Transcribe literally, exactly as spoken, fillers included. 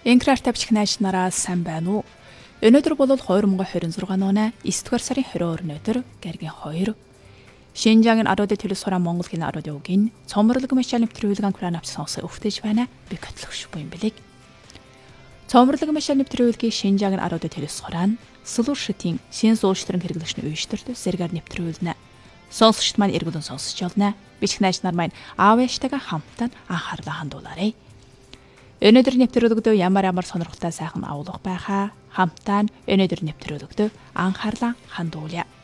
Энкраар тавьчих найз нараас сайн байна уу? Өнөөдөр бол хоёр мянга хорин зургаан оны эсдүгээр сарын хорин өнөөдөр Гаригийн хоёр. Шинжаагийн Аруудын төлөс хураан Монголын Аруудын үгийн цомрлог машин нэвтрүүлгийн план авч сонсох өвтөж байна. Би Катлогш буян билег. Цомрлог машин нэвтрүүлгийн Шинжаагийн Аруудын төлөс хураан Слушитийн шин суучлан хэрэглэгчний үйштерт зэрэгээр нэвтрүүлнэ. Сонсогчд маань эргүүлэн сонсож олно. Бичих найз нар маань аав ээжтэйгээ хамтдаа анхаарлаа хандуулаарай. Өнөөдөр нэвтрүүлэгдөө ямар ямар сонирхолтой сайхан агуулга байхаа хамтдаа өнөөдөр нэвтрүүлэгдөө анхаарлаа хандуулъя.